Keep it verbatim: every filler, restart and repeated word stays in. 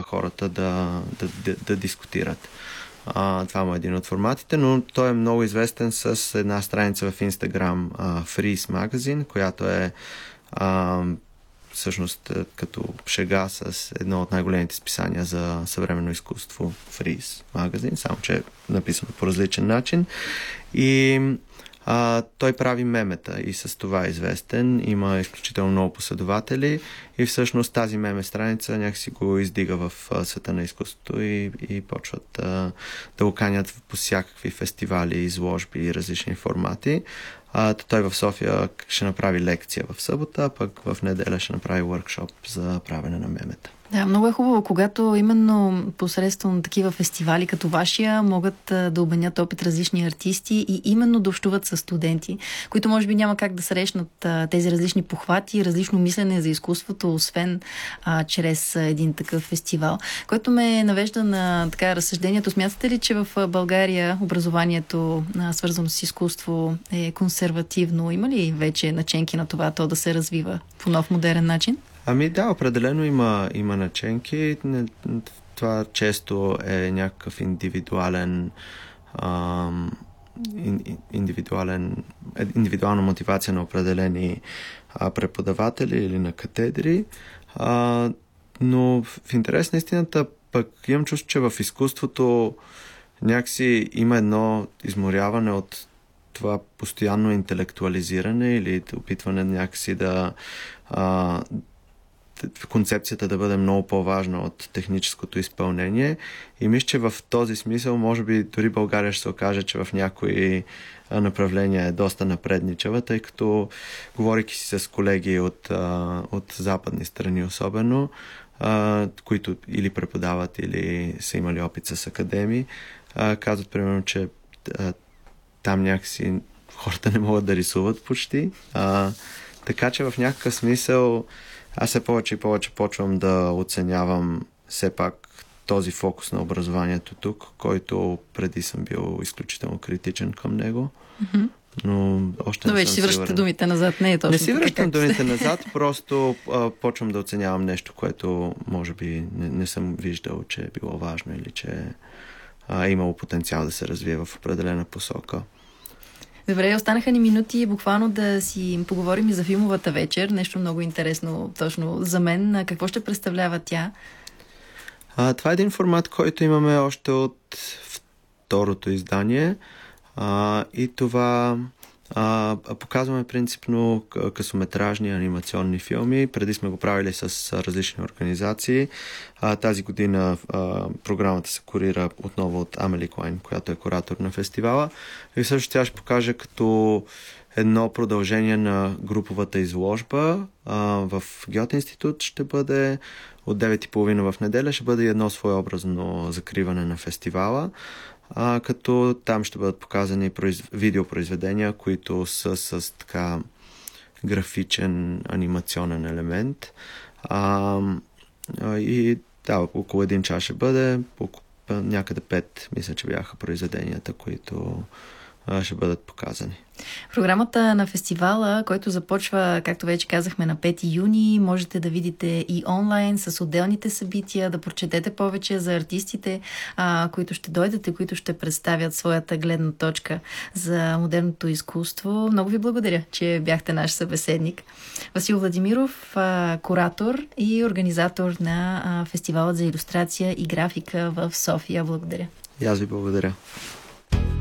позволява хората да, да, да, да дискутират. А, това е един от форматите, но той е много известен с една страница в Instagram, а, Freeze Magazine, която е а, всъщност като шега с едно от най-големите списания за съвременно изкуство, Freeze Magazine, само че е написано по различен начин. И а, той прави мемета и с това е известен. Има изключително много последователи и всъщност тази меме страница някакси го издига в а, света на изкуството и, и почват а, да го канят по всякакви фестивали, изложби и различни формати. А, той в София ще направи лекция в събота, пък в неделя ще направи workshop за правене на мемета. Да, много е хубаво, когато именно посредством такива фестивали като вашия могат да обменят опит различни артисти и именно да общуват с студенти, които може би няма как да срещнат а, тези различни похвати, различно мислене за изкуството, освен а, чрез един такъв фестивал, който ме навежда на така разсъждението. Смятате ли, че в България образованието, а, свързано с изкуство, е консервативно? Има ли вече наченки на това то да се развива по нов модерен начин? Ами да, определено има, има наченки. Това често е някакъв индивидуален ам, индивидуален, индивидуална мотивация на определени а, преподаватели или на катедри. А, но в интерес на истината пък имам чувство, че в изкуството някакси има едно изморяване от това постоянно интелектуализиране или опитване някакси да а, концепцията да бъде много по-важна от техническото изпълнение и мисля, че в този смисъл може би дори България ще се окаже, че в някои направления е доста напредничава, тъй като говорейки си с колеги от, от западни страни особено, които или преподават, или са имали опит с академии, казват примерно, че там някакси хората не могат да рисуват почти. Така че в някакъв смисъл аз все повече и повече почвам да оценявам все пак този фокус на образованието тук, който преди съм бил изключително критичен към него. Mm-hmm. Но още Но не вече съм си връщате сигурен. думите назад, не е точно. Не си връщам така, думите назад, просто а, почвам да оценявам нещо, което може би не, не съм виждал, че е било важно или че е имало потенциал да се развие в определена посока. Добре, останаха ни минути буквално да си поговорим и за филмовата вечер. Нещо много интересно точно за мен. Какво ще представлява тя? А, това е един формат, който имаме още от второто издание. А, и това а, показваме принципно късометражни анимационни филми. Преди сме го правили с различни организации. А, тази година а, програмата се курира отново от Амели Клайн, която е куратор на фестивала. И също тя ще покаже като едно продължение на груповата изложба а, в Гьоте институт. Ще бъде от девет и половина в неделя. Ще бъде едно своеобразно закриване на фестивала. А, като там ще бъдат показани произ... видеопроизведения, които са с така графичен анимационен елемент. А, а, и да, около един час ще бъде, около, някъде пет, мисля, че бяха произведенията, които а, ще бъдат показани. Програмата на фестивала, който започва, както вече казахме, на пети юни, можете да видите и онлайн с отделните събития, да прочетете повече за артистите, а, които ще дойдат и които ще представят своята гледна точка за модерното изкуство. Много ви благодаря, че бяхте наш събеседник. Васил Владимиров, а, куратор и организатор на а, фестивалът за илюстрация и графика в София. Благодаря. И аз ви благодаря.